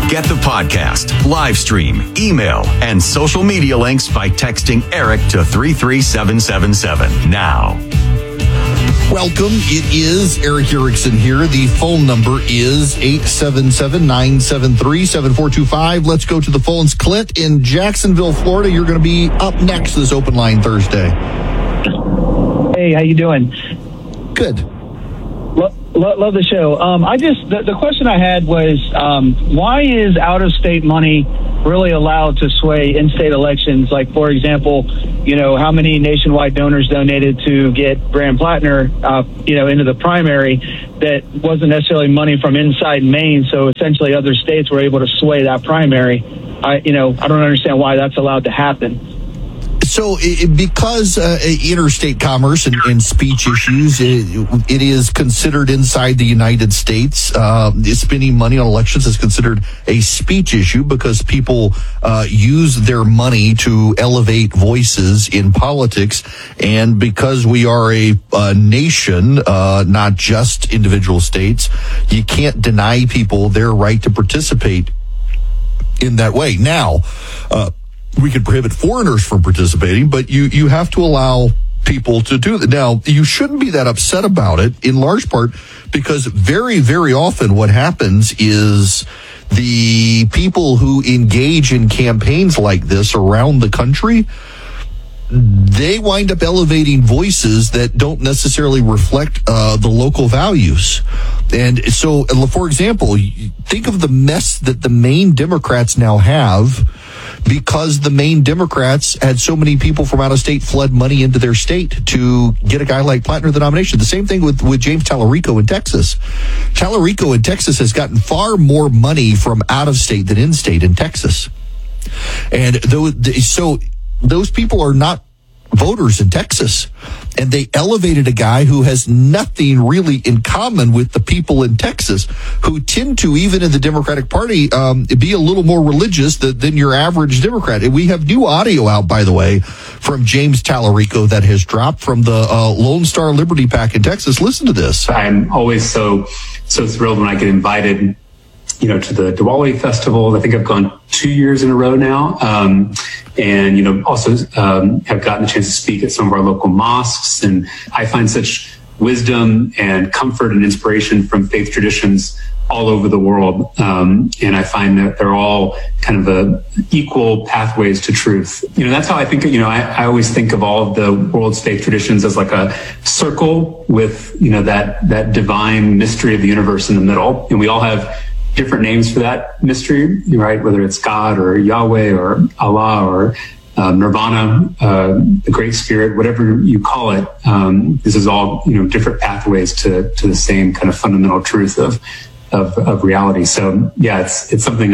Get the podcast, live stream, email, and social media links by texting Eric to 33777 now. Welcome. It is Eric Erickson here. The phone number is 877-973-7425. Let's go to the phones. Clint in Jacksonville, Florida. You're going to be up next this Open Line Thursday. Hey, how you doing? Good. Love the show. The question I had was, why is out-of-state money really allowed to sway in-state elections? Like, for example, how many nationwide donors donated to get Graham Plattner, into the primary that wasn't necessarily money from inside Maine. So essentially other states were able to sway that primary. I don't understand why that's allowed to happen. So because interstate commerce and speech issues, it is considered inside the United States. Spending money on elections is considered a speech issue because people use their money to elevate voices in politics. And because we are a nation, not just individual states, you can't deny people their right to participate in that way. Now, we could prohibit foreigners from participating, but you have to allow people to do that. Now, you shouldn't be that upset about it, in large part because very, very often what happens is the people who engage in campaigns like this around the country, they wind up elevating voices that don't necessarily reflect the local values. And so, for example, think of the mess that the Maine Democrats now have because the Maine Democrats had so many people from out of state flood money into their state to get a guy like Plattner the nomination. The same thing with James Tallarico in Texas. Tallarico in Texas has gotten far more money from out of state than in state in Texas. And those people are not voters in Texas, and they elevated a guy who has nothing really in common with the people in Texas, who tend to, even in the Democratic Party, be a little more religious than your average Democrat. And we have new audio out, by the way, from James Tallarico that has dropped from the Lone Star Liberty PAC in Texas. Listen to this. I'm always so thrilled when I get invited to the Diwali festival. I think I've gone 2 years in a row now. And also have gotten the chance to speak at some of our local mosques. And I find such wisdom and comfort and inspiration from faith traditions all over the world. And I find that they're all kind of equal pathways to truth. That's how I think, I always think of all of the world's faith traditions as like a circle with, that divine mystery of the universe in the middle. And we all have different names for that mystery, right? Whether it's God or Yahweh or Allah or Nirvana, the Great Spirit, whatever you call it. This is all, different pathways to the same kind of fundamental truth of reality. So yeah, it's something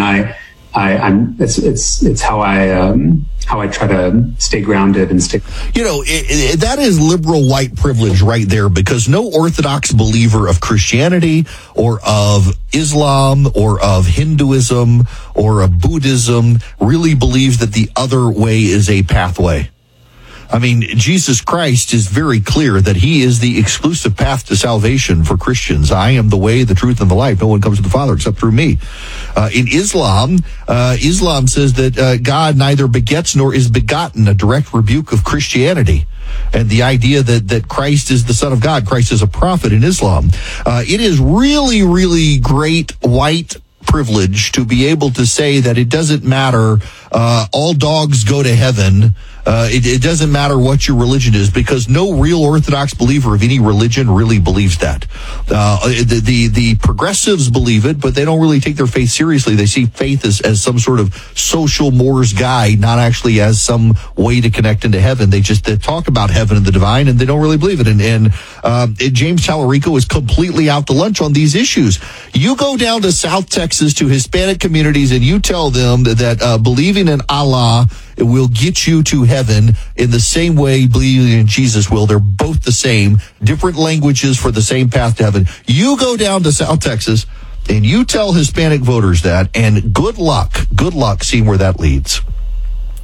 it's how I try to stay grounded and stay. That is liberal white privilege right there, because no Orthodox believer of Christianity or of Islam or of Hinduism or of Buddhism really believes that the other way is a pathway. I mean, Jesus Christ is very clear that he is the exclusive path to salvation for Christians. I am the way, the truth, and the life. No one comes to the Father except through me. In Islam, Islam says that God neither begets nor is begotten, a direct rebuke of Christianity. And the idea that Christ is the Son of God, Christ is a prophet in Islam. It is really, really great white privilege to be able to say that it doesn't matter, all dogs go to heaven. It doesn't matter what your religion is, because no real Orthodox believer of any religion really believes that. The progressives believe it, but they don't really take their faith seriously. They see faith as some sort of social Moore's guide, not actually as some way to connect into heaven. They talk about heaven and the divine, and they don't really believe it. And James Tallarico is completely out to lunch on these issues. You go down to South Texas to Hispanic communities and you tell them that believing in Allah will get you to heaven in the same way believing in Jesus will. They're both the same, different languages for the same path to heaven. You go down to South Texas and you tell Hispanic voters that, and good luck seeing where that leads.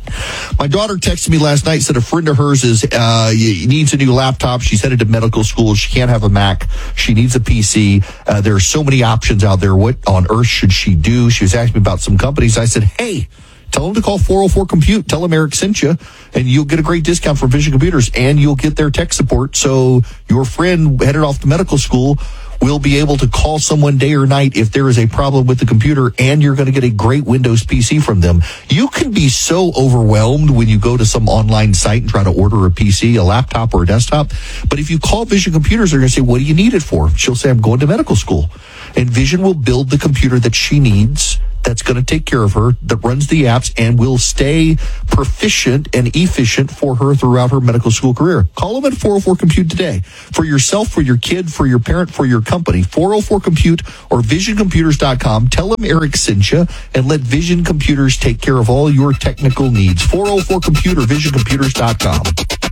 My daughter texted me last night, said a friend of hers needs a new laptop. She's headed to medical school. She can't have a Mac. She needs a PC. There are so many options out there. What on earth should she do? She was asking me about some companies. I said, hey, tell them to call 404 Compute. Tell them Eric sent you, and you'll get a great discount from Vision Computers, and you'll get their tech support. So your friend headed off to medical school will be able to call someone day or night if there is a problem with the computer, and you're going to get a great Windows PC from them. You can be so overwhelmed when you go to some online site and try to order a PC, a laptop, or a desktop. But if you call Vision Computers, they're going to say, what do you need it for? She'll say, I'm going to medical school. And Vision will build the computer that she needs, that's going to take care of her, that runs the apps, and will stay proficient and efficient for her throughout her medical school career. Call them at 404 Compute today. For yourself, for your kid, for your parent, for your company. 404 Compute or visioncomputers.com. Tell them Eric sent you, and let Vision Computers take care of all your technical needs. 404 Compute or visioncomputers.com.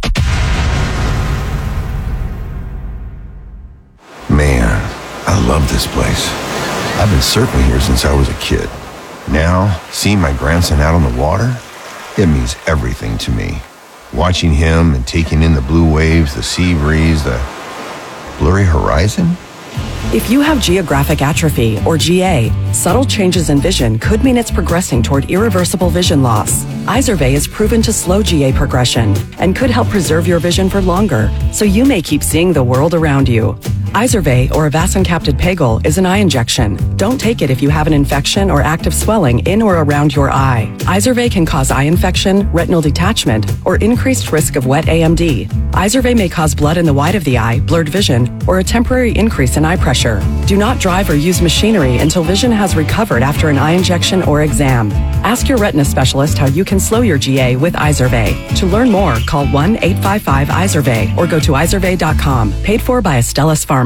Man, I love this place. I've been surfing here since I was a kid. Now, seeing my grandson out on the water, it means everything to me. Watching him and taking in the blue waves, the sea breeze, the blurry horizon. If you have geographic atrophy, or GA, subtle changes in vision could mean it's progressing toward irreversible vision loss. Izervay is proven to slow GA progression and could help preserve your vision for longer, so you may keep seeing the world around you. Izervay, or avacincaptad pegol, is an eye injection. Don't take it if you have an infection or active swelling in or around your eye. Izervay can cause eye infection, retinal detachment, or increased risk of wet AMD. Izervay may cause blood in the white of the eye, blurred vision, or a temporary increase in eye pressure. Do not drive or use machinery until vision has recovered after an eye injection or exam. Ask your retina specialist how you can slow your GA with Izervay. To learn more, call 1-855-IZERVAY or go to izervay.com. Paid for by Astellas Pharma.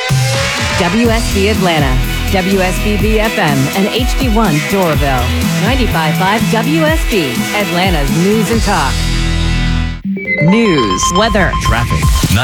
WSB Atlanta, WSBB FM, and HD1 Doraville. 95.5 WSB, Atlanta's news and talk. News, weather, traffic.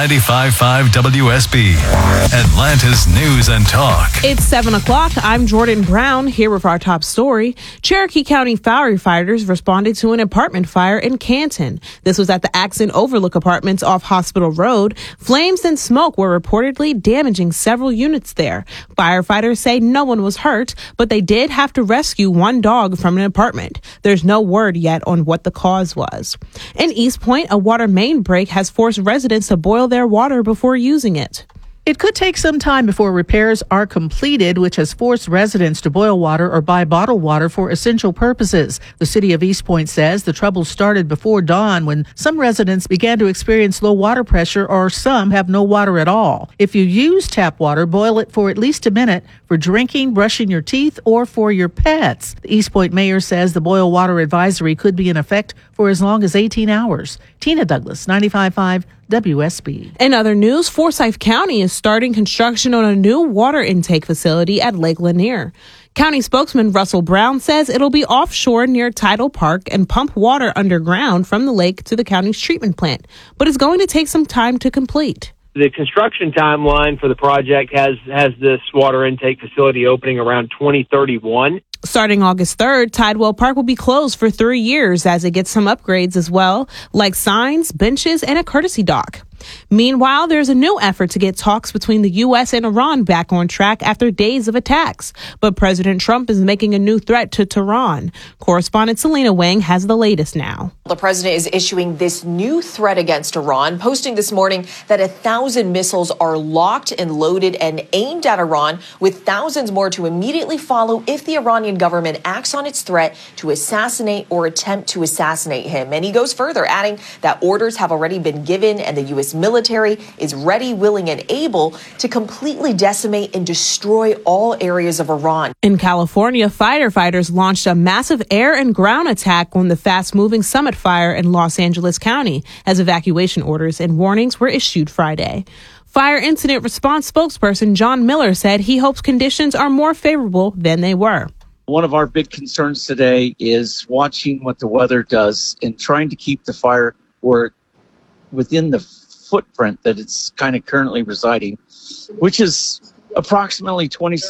95.5 WSB, Atlanta's news and talk. It's 7 o'clock. I'm Jordan Brown, here with our top story. Cherokee County firefighters responded to an apartment fire in Canton. This was at the Axon Overlook Apartments off Hospital Road. Flames and smoke were reportedly damaging several units there. Firefighters say no one was hurt, but they did have to rescue one dog from an apartment. There's no word yet on what the cause was. In East Point, a water main break has forced residents to boil their water before using it. It could take some time before repairs are completed, which has forced residents to boil water or buy bottled water for essential purposes. The city of East Point says the trouble started before dawn when some residents began to experience low water pressure, or some have no water at all. If you use tap water, boil it for at least a minute for drinking, brushing your teeth, or for your pets. The East Point mayor says the boil water advisory could be in effect for as long as 18 hours. Tina Douglas, 95.5 WSB. In other news, Forsyth County is starting construction on a new water intake facility at Lake Lanier. County spokesman Russell Brown says it'll be offshore near Tidal Park and pump water underground from the lake to the county's treatment plant, but it's going to take some time to complete. The construction timeline for the project has this water intake facility opening around 2031. Starting August 3rd, Tidewell Park will be closed for 3 years as it gets some upgrades as well, like signs, benches, and a courtesy dock. Meanwhile, there's a new effort to get talks between the U.S. and Iran back on track after days of attacks. But President Trump is making a new threat to Tehran. Correspondent Selena Wang has the latest now. The president is issuing this new threat against Iran, posting this morning that 1,000 missiles are locked and loaded and aimed at Iran, with thousands more to immediately follow if the Iranian government acts on its threat to assassinate or attempt to assassinate him. And he goes further, adding that orders have already been given and the U.S. military is ready, willing, and able to completely decimate and destroy all areas of Iran. In California, firefighters launched a massive air and ground attack on the fast-moving Summit fire in Los Angeles County as evacuation orders and warnings were issued Friday. Fire incident response spokesperson John Miller said he hopes conditions are more favorable than they were. One of our big concerns today is watching what the weather does and trying to keep the fire within the footprint that it's kind of currently residing, which is Approximately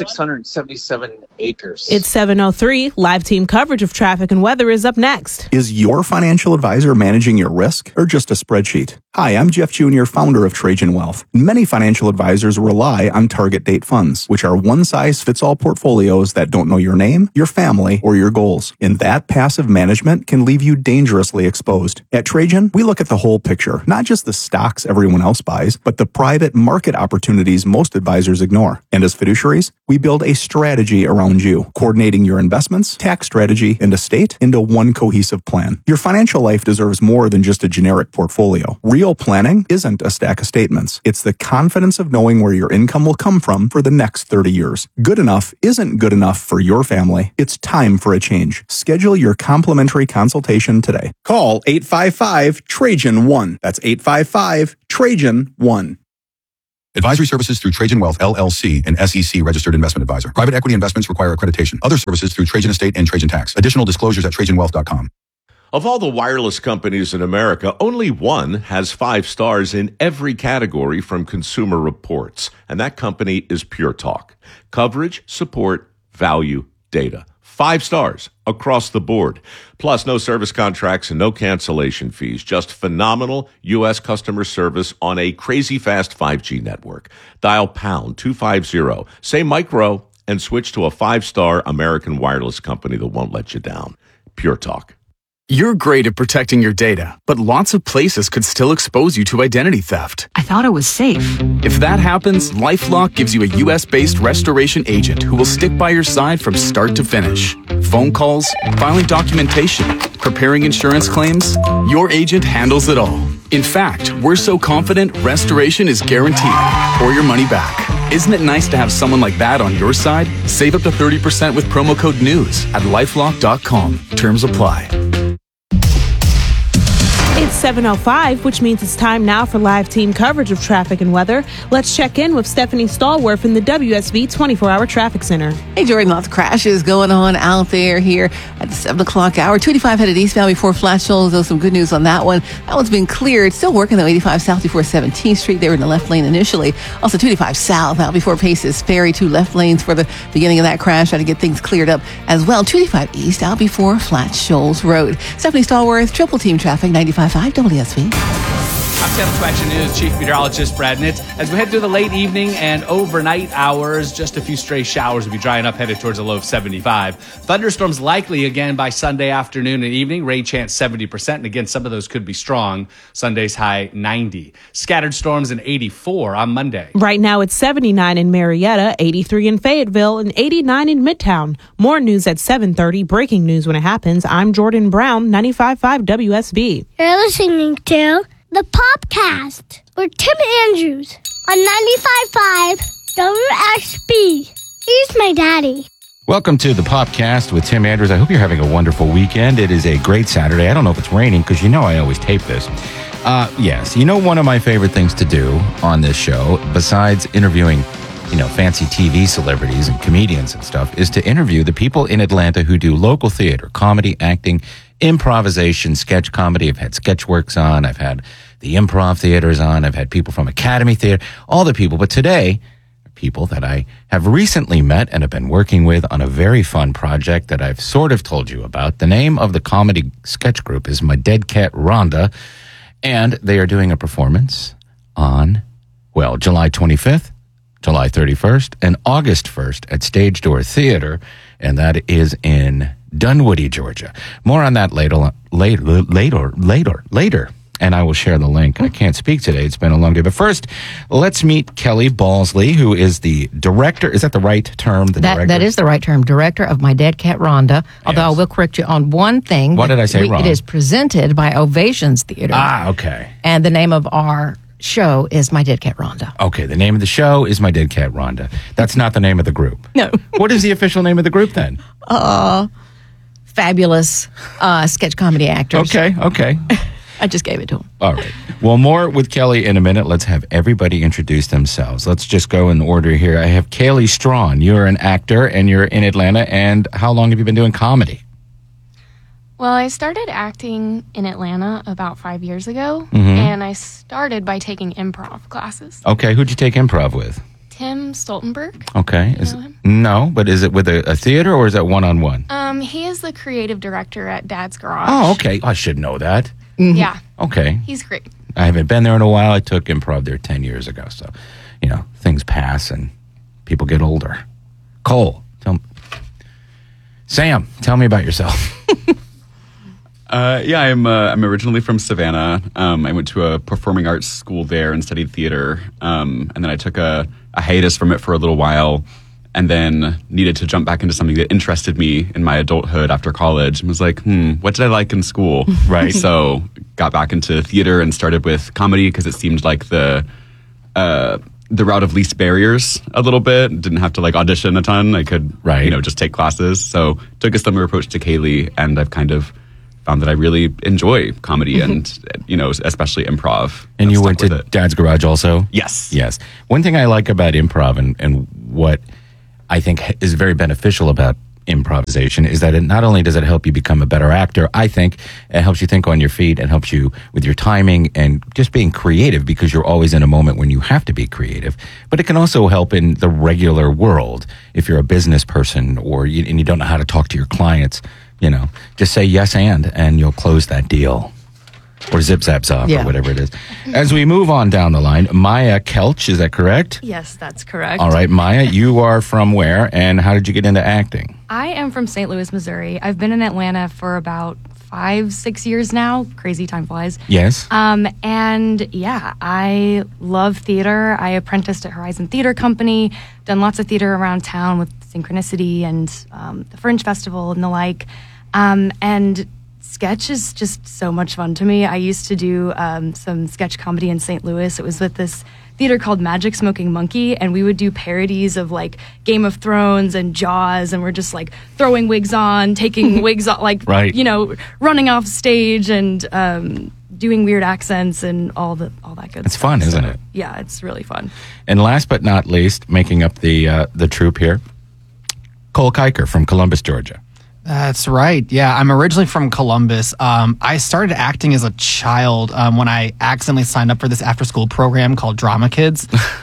2,677 acres. It's 7:03. Live team coverage of traffic and weather is up next. Is your financial advisor managing your risk or just a spreadsheet? Hi, I'm Jeff Jr., founder of Trajan Wealth. Many financial advisors rely on target date funds, which are one-size-fits-all portfolios that don't know your name, your family, or your goals. And that passive management can leave you dangerously exposed. At Trajan, we look at the whole picture, not just the stocks everyone else buys, but the private market opportunities most advisors ignore. And as fiduciaries, we build a strategy around you, coordinating your investments, tax strategy, and estate into one cohesive plan. Your financial life deserves more than just a generic portfolio. Real planning isn't a stack of statements. It's the confidence of knowing where your income will come from for the next 30 years. Good enough isn't good enough for your family. It's time for a change. Schedule your complimentary consultation today. Call 855-TRAJAN-1. That's 855-TRAJAN-1. Advisory services through Trajan Wealth, LLC, an SEC registered investment advisor. Private equity investments require accreditation. Other services through Trajan Estate and Trajan Tax. Additional disclosures at TrajanWealth.com. Of all the wireless companies in America, only one has 5 stars in every category from Consumer Reports, and that company is Pure Talk. Coverage, support, value, data. 5 stars across the board. Plus, no service contracts and no cancellation fees. Just phenomenal U.S. customer service on a crazy fast 5G network. Dial pound 250, say micro, and switch to a 5-star American wireless company that won't let you down. Pure Talk. You're great at protecting your data, but lots of places could still expose you to identity theft. I thought it was safe. If that happens, LifeLock gives you a U.S.-based restoration agent who will stick by your side from start to finish. Phone calls, filing documentation, preparing insurance claims, your agent handles it all. In fact, we're so confident restoration is guaranteed or your money back. Isn't it nice to have someone like that on your side? Save up to 30% with promo code NEWS at LifeLock.com. Terms apply. It's 7:05, which means it's time now for live team coverage of traffic and weather. Let's check in with Stephanie Stallworth in the WSB 24-hour traffic center. Hey, Jordan, lots of crashes going on out there here at the 7 o'clock hour. 285 headed eastbound before Flat Shoals, though some good news on that one. That one's been cleared. Still working though, 85 south before 17th Street. They were in the left lane initially. Also 285 south out before Paces Ferry, 2 left lanes for the beginning of that crash. Trying to get things cleared up as well. 285 east out before Flat Shoals Road. Stephanie Stallworth, Triple Team Traffic, 95.5 WSB. I'm Seattle Action News Chief Meteorologist Brad Nitz. As we head through the late evening and overnight hours, just a few stray showers will be drying up, headed towards a low of 75. Thunderstorms likely again by Sunday afternoon and evening. Rain chance 70%. And again, some of those could be strong. Sunday's high 90. Scattered storms in 84 on Monday. Right now it's 79 in Marietta, 83 in Fayetteville, and 89 in Midtown. More news at 7:30. Breaking news when it happens. I'm Jordan Brown, 95.5 WSB. You're listening to the Popcast with Tim Andrews on 95.5 WSB. He's my daddy. Welcome to the Popcast with Tim Andrews. I hope you're having a wonderful weekend. It is a great Saturday. I don't know if it's raining because you know I always tape this. Yes, you know one of my favorite things to do on this show, besides interviewing, fancy TV celebrities and comedians and stuff, is to interview the people in Atlanta who do local theater, comedy, acting, improvisation, sketch comedy. I've had Sketchworks on. I've had the Improv Theaters on. I've had people from Academy Theater, all the people. But today, people that I have recently met and have been working with on a very fun project that I've sort of told you about. The name of the comedy sketch group is My Dead Cat Rhonda, and they are doing a performance on, July 25th, July 31st, and August 1st at Stage Door Theater, and that is in Dunwoody, Georgia. More on that later. And I will share the link. I can't speak today. It's been a long day. But first, let's meet Kelly Balsley, who is the director. Is that the right term? That is the right term. Director of My Dead Cat Rhonda. Although I will correct you on one thing. What did I say wrong? It is presented by Ovations Theater. Okay. And the name of our show is My Dead Cat Rhonda. Okay, the name of the show is My Dead Cat Rhonda. That's not the name of the group. No. What is the official name of the group then? Fabulous sketch comedy actors. Okay. I just gave it to him. All right. Well, more with Kelly in a minute. Let's have everybody introduce themselves. Let's just go in order here. I have Kaylee Strawn. You're an actor and you're in Atlanta. And how long have you been doing comedy? Well, I started acting in Atlanta about 5 years ago, and I started by taking improv classes. Okay. Who'd you take improv with? Tim Stoltenberg. Okay. You know him? No, but is it with a theater or is it one-on-one? He is the creative director at Dad's Garage. Oh, okay. I should know that. Yeah. Okay. He's great. I haven't been there in a while. I took improv there 10 years ago. So, things pass and people get older. Cole, Sam, tell me about yourself. I'm originally from Savannah. I went to a performing arts school there and studied theater. And then I took a hiatus from it for a little while and then needed to jump back into something that interested me in my adulthood after college. And was like, what did I like in school? Right. So got back into theater and started with comedy because it seemed like the route of least barriers a little bit. Didn't have to audition a ton. I could, just take classes. So took a similar approach to Kaylee, and I've kind of found that I really enjoy comedy and, especially improv. And you went to Dad's Garage also? Yes. Yes. One thing I like about improv and what I think is very beneficial about improvisation is that it not only does it help you become a better actor, I think it helps you think on your feet and helps you with your timing and just being creative because you're always in a moment when you have to be creative. But it can also help in the regular world if you're a business person or and you don't know how to talk to your clients. Just say yes and you'll close that deal. Or zip zap zop or whatever it is. As we move on down the line, Maya Kelch, is that correct? Yes, that's correct. All right, Maya, you are from where and how did you get into acting? I am from St. Louis, Missouri. I've been in Atlanta for about 5-6 years now. Crazy time flies. Yes. I love theater. I apprenticed at Horizon Theater Company, done lots of theater around town with Synchronicity and the Fringe Festival and the like. And sketch is just so much fun to me. I used to do some sketch comedy in St. Louis. It was with this theater called Magic Smoking Monkey, and we would do parodies of Game of Thrones and Jaws, and we're just throwing wigs on, taking wigs off, running off stage and doing weird accents and all that good stuff. It's fun, isn't it? Yeah, it's really fun. And last but not least, making up the troupe here, Cole Kiker from Columbus, Georgia. That's right. Yeah, I'm originally from Columbus. I started acting as a child when I accidentally signed up for this after-school program called Drama Kids.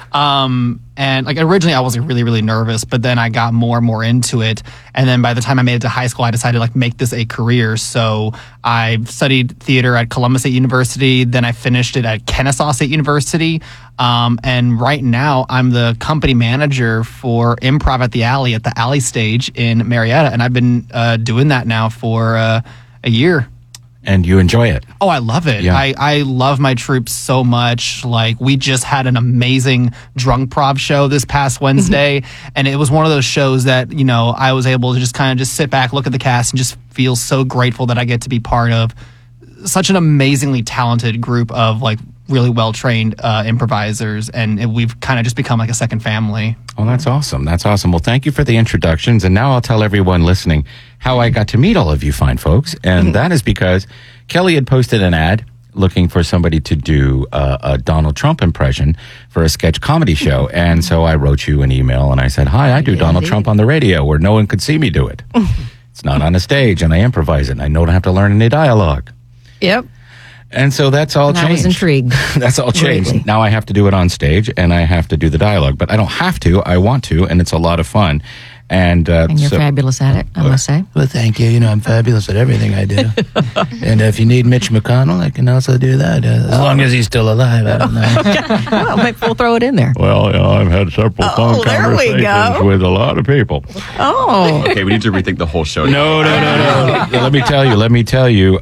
And originally I was really, really nervous, but then I got more and more into it. And then by the time I made it to high school, I decided to make this a career. So I studied theater at Columbus State University. Then I finished it at Kennesaw State University. And right now I'm the company manager for Improv at the Alley stage in Marietta. And I've been doing that now for a year. And you enjoy it? Oh, I love it. Yeah. I love my troupe so much. We just had an amazing drunk prov show this past Wednesday. And it was one of those shows that, I was able to just sit back, look at the cast, and just feel so grateful that I get to be part of such an amazingly talented group of really well-trained improvisers. And we've kind of just become a second family. Oh, that's awesome. That's awesome. Well, thank you for the introductions. And now I'll tell everyone listening how I got to meet all of you fine folks. And that is because Kelly had posted an ad looking for somebody to do a Donald Trump impression for a sketch comedy show. And so I wrote you an email and I said, hi, I do Donald Trump on the radio where no one could see me do it. It's not on a stage and I improvise it and I don't have to learn any dialogue. Yep. And so that's all changed. I was intrigued. That's all changed. Greatly. Now I have to do it on stage and I have to do the dialogue. But I don't have to. I want to. And it's a lot of fun. And you're fabulous at it, I must say. Well, thank you. I'm fabulous at everything I do. And if you need Mitch McConnell, I can also do that. As long as he's still alive, I don't know. Well, maybe we'll throw it in there. Well, I've had several phone conversations with a lot of people. Oh. Okay, we need to rethink the whole show. No. Let me tell you.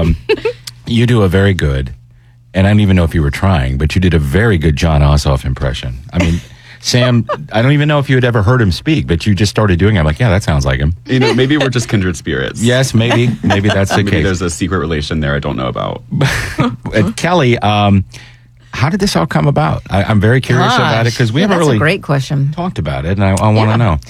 You do a very good, and I don't even know if you were trying, but you did a very good John Ossoff impression. I mean, Sam, I don't even know if you had ever heard him speak, but you just started doing it. I'm like, yeah, that sounds like him. Maybe we're just kindred spirits. Yes, maybe that's the maybe case. There's a secret relation there I don't know about. Kelly, how did this all come about? I'm very curious about it because we haven't that's really a great question. talked about it, and I want to know.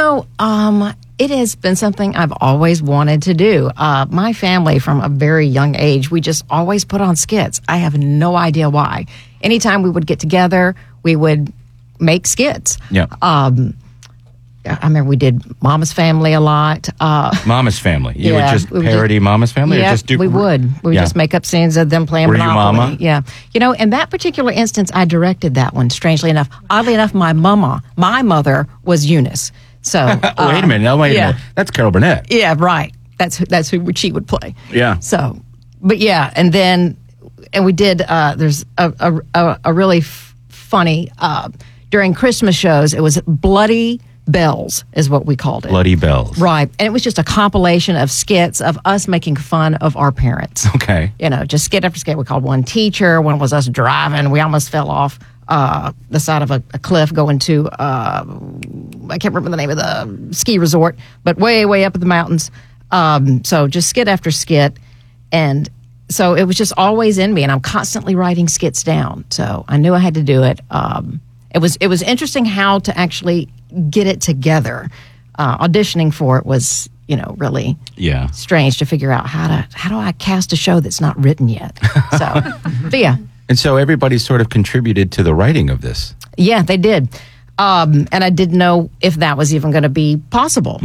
It has been something I've always wanted to do. My family, from a very young age, we just always put on skits. I have no idea why. Anytime we would get together, we would make skits. Yeah. I remember we did Mama's Family a lot. Mama's Family. You Yeah, would just we would parody Mama's Family? Or Yeah, just do, we would. We would Yeah. just make up scenes of them playing Were you Monopoly. Mama? Yeah. You know, in that particular instance, I directed that one, strangely enough. Oddly enough, my mother was Eunice. So wait a minute. No, wait a yeah. minute. That's Carol Burnett. Yeah, right. That's who she would play. Yeah. So, but yeah, and we did. There's a really funny during Christmas shows. It was Bloody Bells, is what we called it. Bloody Bells. Right, and it was just a compilation of skits of us making fun of our parents. Okay. You know, just skit after skit. We called one teacher. One was us driving. We almost fell off the side of a cliff going to I can't remember the name of the ski resort, but way up in the mountains. So just skit after skit, and so it was just always in me, and I'm constantly writing skits down. So I knew I had to do it. It was interesting how to actually get it together. Auditioning for it was, really strange to figure out how do I cast a show that's not written yet. So, but yeah. And so everybody sort of contributed to the writing of this. Yeah, they did. And I didn't know if that was even going to be possible,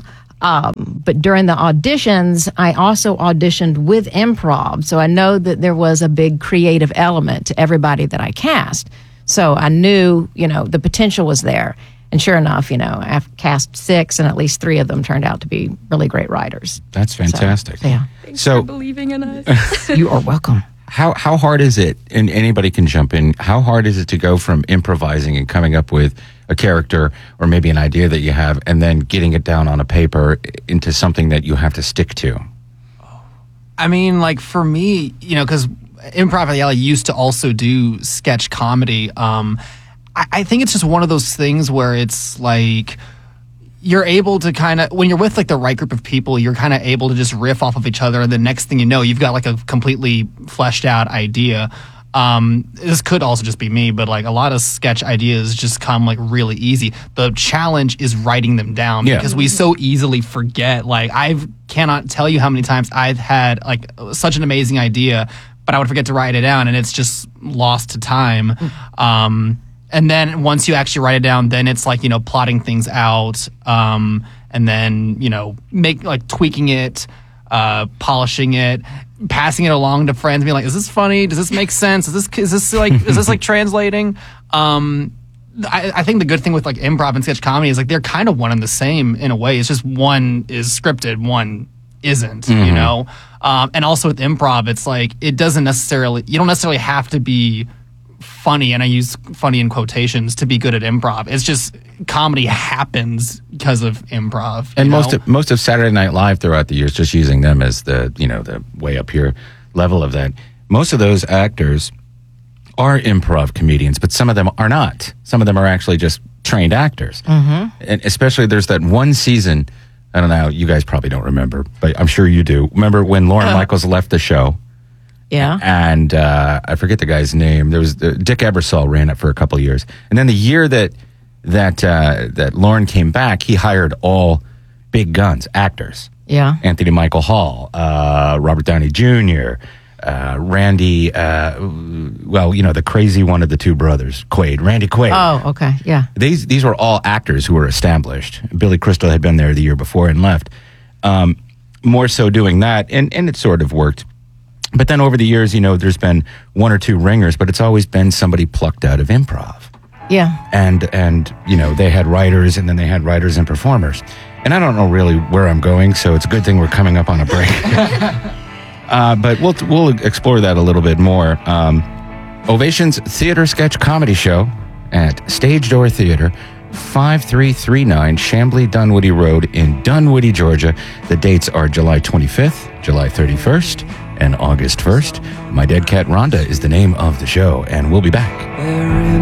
But during the auditions, I also auditioned with improv. So I know that there was a big creative element to everybody that I cast. So I knew, the potential was there. And sure enough, I've cast 6 and at least 3 of them turned out to be really great writers. That's fantastic. So, yeah. Thanks for believing in us. You are welcome. How hard is it, and anybody can jump in, how hard is it to go from improvising and coming up with a character or maybe an idea that you have and then getting it down on a paper into something that you have to stick to? I mean, like for me, because Improv at Yale used to also do sketch comedy. I think it's just one of those things where it's like you're able to kind of, when you're with like the right group of people, you're kind of able to just riff off of each other. And the next thing you know, you've got like a completely fleshed out idea. This could also just be me, but like a lot of sketch ideas just come like really easy. The challenge is writing them down because we so easily forget. Like I cannot tell you how many times I've had like such an amazing idea, but I would forget to write it down and it's just lost to time. And then once you actually write it down, then it's like, plotting things out, and then, tweaking it, polishing it, passing it along to friends, being like, is this funny? Does this make sense? Is this translating? I think the good thing with like improv and sketch comedy is like they're kind of one and the same in a way. It's just one is scripted, one isn't, and also with improv, it's like you don't necessarily have to be funny, and I use funny in quotations, to be good at improv. It's just comedy happens because of improv. And most of Saturday Night Live throughout the years, just using them as the the way up here level of that, most of those actors are improv comedians, but some of them are not. Some of them are actually just trained actors. And especially there's that one season, I don't know, you guys probably don't remember, but I'm sure you do. Remember when Lorne Michaels left the show? Yeah. And I forget the guy's name. There was Dick Ebersol ran it for a couple of years. And then the year that Lorne came back, he hired all big guns, actors. Yeah. Anthony Michael Hall, Robert Downey Jr., Randy, the crazy one of the two brothers, Randy Quaid. Oh, okay. Yeah. These were all actors who were established. Billy Crystal had been there the year before and left. More so doing that, and it sort of worked. But then over the years, there's been 1 or 2 ringers, but it's always been somebody plucked out of improv. Yeah. And they had writers, and then they had writers and performers. And I don't know really where I'm going, so it's a good thing we're coming up on a break. But we'll explore that a little bit more. Ovation's Theater Sketch Comedy Show at Stage Door Theater, 5339 Chamblee Dunwoody Road in Dunwoody, Georgia. The dates are July 25th, July 31st, and August 1st. My Dead Cat Rhonda is the name of the show, and we'll be back.